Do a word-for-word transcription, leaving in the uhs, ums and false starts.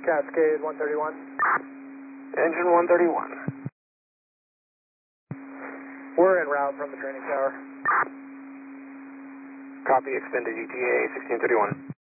Cascade one thirty-one. Engine one thirty-one. We're en route from the training tower. Copy, extended E T A sixteen thirty-one.